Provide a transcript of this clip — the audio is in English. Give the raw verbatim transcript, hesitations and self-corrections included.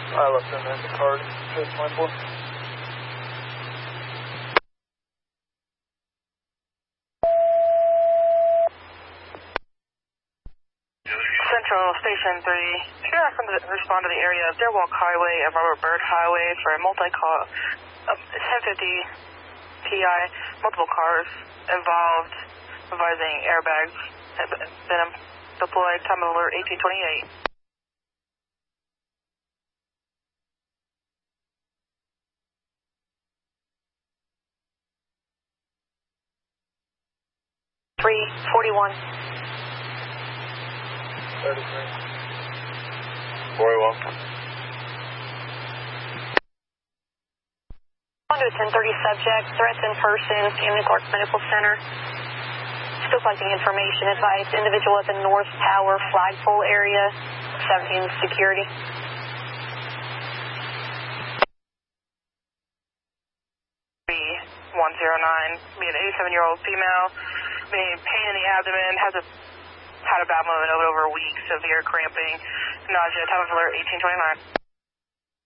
I left them in the card. Just my boy. Central Station three. Should ask them to respond to the area of Deerwalk Highway and Robert Byrd Highway for a multi-car, uh, ten fifty P I, multiple cars involved, advising airbags have been deployed, time of alert eighteen twenty-eight. three forty-one. thirty-three. forty-one. On to a ten thirty subject, threats in person, Camden Clark Medical Center. Still collecting information. Advice, individual at the North Tower flagpole area, seventeen security. one zero nine, being an eighty-seven-year-old female, being pain in the abdomen, has a, had a bad moment over, over a week, severe cramping, nausea, time of alert eighteen twenty-nine.